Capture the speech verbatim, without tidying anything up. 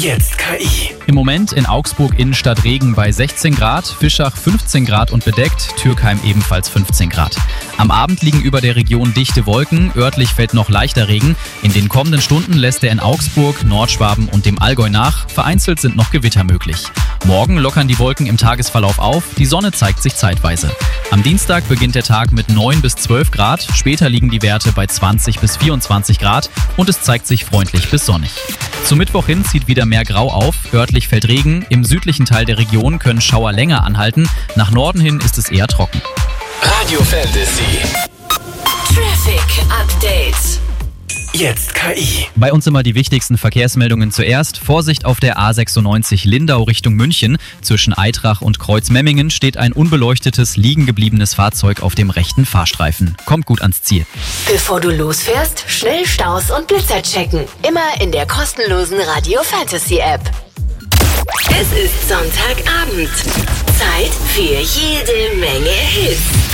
Jetzt K I. Im Moment in Augsburg Innenstadt Regen bei sechzehn Grad, Fischach fünfzehn Grad und bedeckt, Türkheim ebenfalls fünfzehn Grad. Am Abend liegen über der Region dichte Wolken, örtlich fällt noch leichter Regen. In den kommenden Stunden lässt er in Augsburg, Nordschwaben und dem Allgäu nach. Vereinzelt sind noch Gewitter möglich. Morgen lockern die Wolken im Tagesverlauf auf, die Sonne zeigt sich zeitweise. Am Dienstag beginnt der Tag mit neun bis zwölf Grad, später liegen die Werte bei zwanzig bis vierundzwanzig Grad und es zeigt sich freundlich bis sonnig. Zum Mittwoch hin zieht wieder mehr Grau auf, örtlich fällt Regen, im südlichen Teil der Region können Schauer länger anhalten, nach Norden hin ist es eher trocken. Radio Fantasy. Traffic Update. Jetzt K I. Bei uns immer die wichtigsten Verkehrsmeldungen zuerst. Vorsicht auf der A sechsundneunzig Lindau Richtung München. Zwischen Eitrach und Kreuzmemmingen steht ein unbeleuctetes, liegen gebliebenes Fahrzeug auf dem rechten Fahrstreifen. Kommt gut ans Ziel. Bevor du losfährst, schnell Staus und Blitzer checken. Immer in der kostenlosen Radio Fantasy App. Es ist Sonntagabend. Zeit für jede Menge Hits.